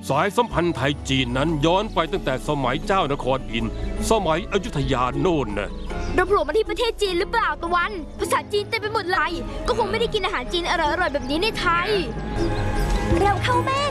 สายสัมพันธ์ไทยจีนนั้นย้อนไปตั้งแต่สมัยเจ้านครอินทร์สมัยอยุธยาโน่นนะเราโผล่มาที่ประเทศจีนหรือเปล่าตะวัน ภาษาจีนเต็มไปหมดเลยก็คงไม่ได้กินอาหารจีนอร่อยๆแบบนี้ในไทยเร็วเข้าแม่